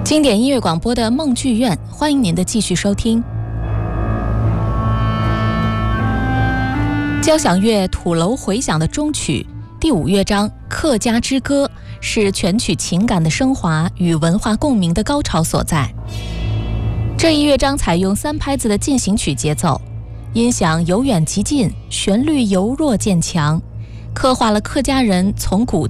经典音乐广播的梦剧院，欢迎您的继续收听。交响乐《土楼回响》的终曲第5乐章《客家之歌》是全曲情感的升华与文化共鸣的高潮所在。这一乐章采用3拍子的进行曲节奏，音响由远及近，旋律由弱渐强，刻画了客家人从古